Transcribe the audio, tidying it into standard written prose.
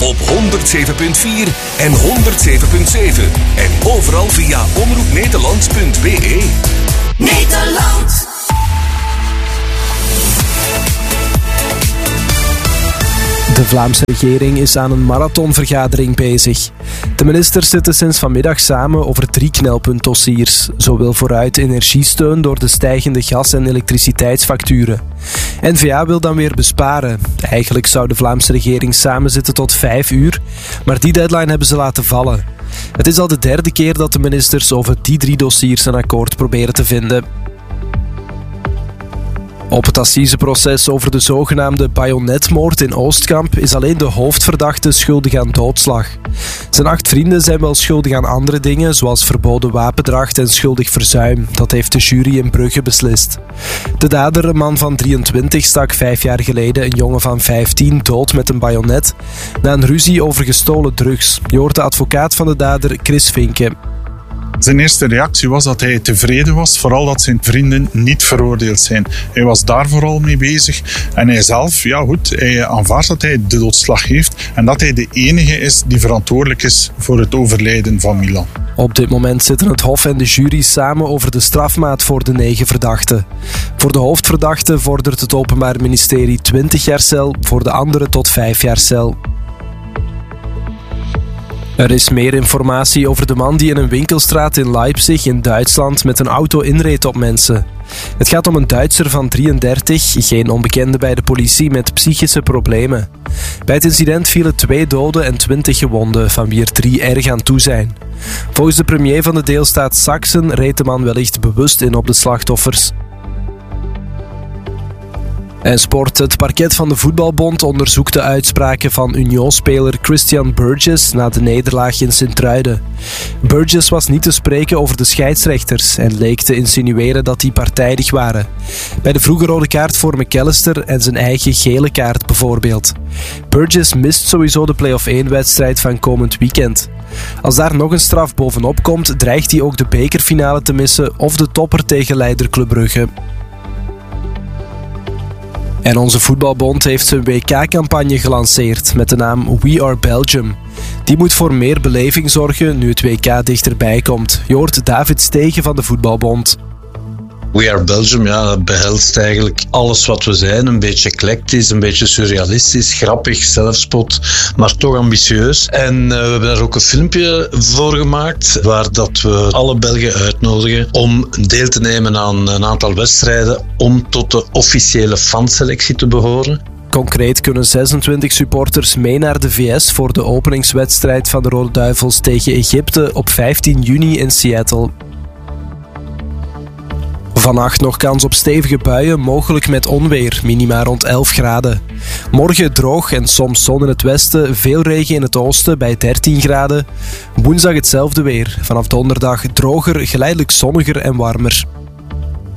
op 107.4 en 107.7. En overal via omroepnederland.be. Nederland. De Vlaamse regering is aan een marathonvergadering bezig. De ministers zitten sinds vanmiddag samen over 3 knelpuntdossiers. Zo wil vooruit energiesteun door de stijgende gas- en elektriciteitsfacturen. N-VA wil dan weer besparen. Eigenlijk zou de Vlaamse regering samenzitten tot 5 uur, maar die deadline hebben ze laten vallen. Het is al de 3e keer dat de ministers over die 3 dossiers een akkoord proberen te vinden. Op het assiseproces over de zogenaamde bajonetmoord in Oostkamp is alleen de hoofdverdachte schuldig aan doodslag. Zijn 8 vrienden zijn wel schuldig aan andere dingen, zoals verboden wapendracht en schuldig verzuim. Dat heeft de jury in Brugge beslist. De dader, een man van 23, stak 5 jaar geleden een jongen van 15 dood met een bajonet na een ruzie over gestolen drugs. Je hoort de advocaat van de dader, Chris Vinke. Zijn eerste reactie was dat hij tevreden was, vooral dat zijn vrienden niet veroordeeld zijn. Hij was daar vooral mee bezig. En hij zelf, hij aanvaardt dat hij de doodslag heeft en dat hij de enige is die verantwoordelijk is voor het overlijden van Milan. Op dit moment zitten het Hof en de jury samen over de strafmaat voor de 9 verdachten. Voor de hoofdverdachte vordert het Openbaar Ministerie 20 jaar cel, voor de anderen tot 5 jaar cel. Er is meer informatie over de man die in een winkelstraat in Leipzig in Duitsland met een auto inreed op mensen. Het gaat om een Duitser van 33, geen onbekende bij de politie met psychische problemen. Bij het incident vielen 2 doden en 20 gewonden, van wie er 3 erg aan toe zijn. Volgens de premier van de deelstaat Sachsen reed de man wellicht bewust in op de slachtoffers. En sport. Het parket van de Voetbalbond onderzoekt de uitspraken van Union-speler Christian Burgess na de nederlaag in Sint-Truiden. Burgess was niet te spreken over de scheidsrechters en leek te insinueren dat die partijdig waren. Bij de vroege rode kaart voor McAllister en zijn eigen gele kaart bijvoorbeeld. Burgess mist sowieso de play-off 1-wedstrijd van komend weekend. Als daar nog een straf bovenop komt, dreigt hij ook de bekerfinale te missen of de topper tegen leider Club Brugge. En onze voetbalbond heeft zijn WK-campagne gelanceerd met de naam We Are Belgium. Die moet voor meer beleving zorgen nu het WK dichterbij komt. Je hoort David Stegen van de voetbalbond. We Are Belgium, dat behelst eigenlijk alles wat we zijn. Een beetje eclectisch, een beetje surrealistisch, grappig, zelfspot, maar toch ambitieus. En we hebben daar ook een filmpje voor gemaakt, waar dat we alle Belgen uitnodigen om deel te nemen aan een aantal wedstrijden om tot de officiële fanselectie te behoren. Concreet kunnen 26 supporters mee naar de VS voor de openingswedstrijd van de Rode Duivels tegen Egypte op 15 juni in Seattle. Vannacht nog kans op stevige buien, mogelijk met onweer, minima rond 11 graden. Morgen droog en soms zon in het westen, veel regen in het oosten bij 13 graden. Woensdag hetzelfde weer, vanaf donderdag droger, geleidelijk zonniger en warmer.